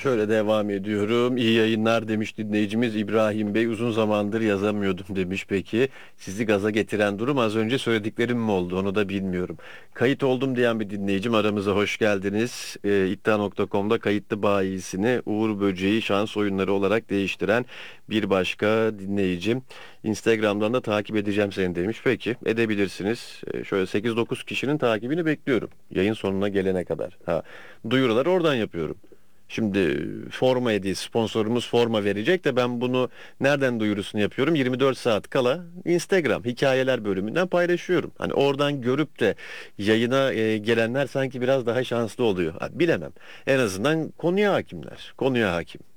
Şöyle devam ediyorum. İyi yayınlar demiş dinleyicimiz İbrahim Bey. Uzun zamandır yazamıyordum demiş peki. Sizi gaza getiren durum az önce söylediklerim mi oldu onu da bilmiyorum. Kayıt oldum diyen bir dinleyicim aramıza hoş geldiniz. İddia.com'da kayıtlı bayisini Uğur Böceği şans oyunları olarak değiştiren bir başka dinleyicim. Instagram'dan da takip edeceğim seni demiş. Peki edebilirsiniz. Şöyle 8-9 kişinin takibini bekliyorum. Yayın sonuna gelene kadar. Duyuruları oradan yapıyorum. Şimdi forma hediyesi sponsorumuz forma verecek de ben bunu nereden duyurusunu yapıyorum? 24 saat kala Instagram hikayeler bölümünden paylaşıyorum. Hani oradan görüp de yayına gelenler sanki biraz daha şanslı oluyor. Ha, bilemem. En azından konuya hakimler. Konuya hakim.